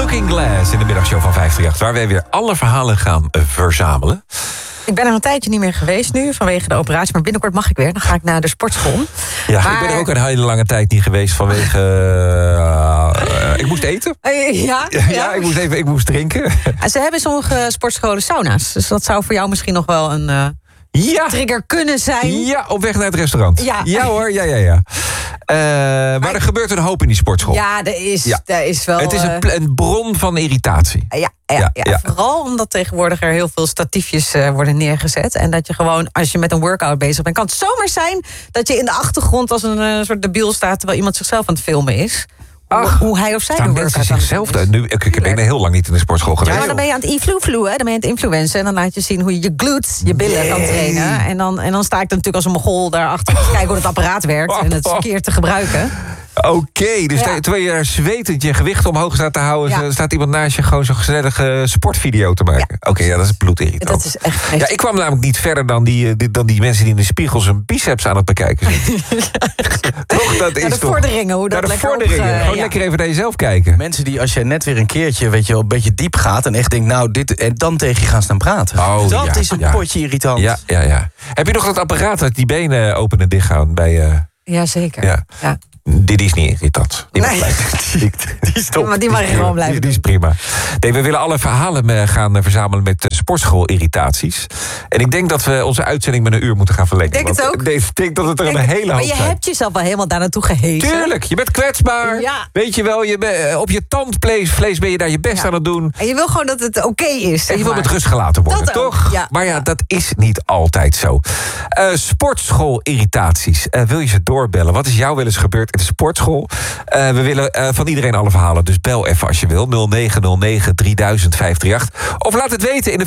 Looking Glass in de middagshow van 538... waar wij weer alle verhalen gaan verzamelen. Ik ben er een tijdje niet meer geweest nu, vanwege de operatie. Maar binnenkort mag ik weer. Dan ga ik naar de sportschool. Ja, maar... ik ben er ook een hele lange tijd niet geweest vanwege... ik moest eten. Ja, ik moest drinken. Ze hebben sommige sportscholen sauna's. Dus dat zou voor jou misschien nog wel een... trigger kunnen zijn. Ja, op weg naar het restaurant. Ja hoor, ja. Maar er gebeurt een hoop in die sportschool. Ja, er is wel... Het is een bron van irritatie. Ja. Vooral omdat tegenwoordig er heel veel statiefjes worden neergezet. En dat je gewoon, als je met een workout bezig bent... kan het zomaar zijn dat je in de achtergrond als een soort debiel staat... terwijl iemand zichzelf aan het filmen is. Hoe hij of zij de workout aan zichzelf. Ik ben heel lang niet in de sportschool geweest. Ja, maar dan ben je aan het influ-flu, hè? Dan ben je aan het influencen. En dan laat je zien hoe je je glutes, je billen kan trainen. En dan sta ik er natuurlijk als een mogol daarachter... te kijken hoe het apparaat werkt en het verkeerd te gebruiken. Oké, dus terwijl je daar zwetend je gewicht omhoog staat te houden... staat iemand naast je gewoon zo'n gezellige sportvideo te maken. Oké, dat is bloedirritant. Dat is echt... ik kwam namelijk niet verder dan die mensen die in de spiegels hun biceps aan het bekijken zijn. Toch, dat is de vorderingen, hoe dat lekker Gewoon lekker even naar jezelf kijken. Mensen die, als jij net weer een keertje, weet je, een beetje diep gaat... en echt denkt, dit... en dan tegen je gaan staan praten. Dat is een potje irritant. Ja. Heb je nog dat apparaat dat die benen open en dicht gaan bij... Jazeker. Ja. Dit is niet irritant. Die mag blijven. Die is top. Maar die mag gewoon blijven. Die is prima. Nee, we willen alle verhalen gaan verzamelen met sportschool-irritaties. En ik denk dat we onze uitzending met 1 uur moeten gaan verlengen. Ik denk het ook. Ik denk dat het er een hele hoop Maar je hebt jezelf wel helemaal daar naartoe gehezen. Tuurlijk, je bent kwetsbaar. Ja. Weet je wel, op je tandvlees ben je daar je best aan het doen. En je wil gewoon dat het oké is. En je wil met rust gelaten worden, dat toch? Ja. Maar dat is niet altijd zo. Sportschool-irritaties. Wil je ze doorbellen? Wat is jou wel eens gebeurd in de sportschool? We willen van iedereen alle verhalen. Dus bel even als je wil. 0909 3000 538. Of laat het weten in de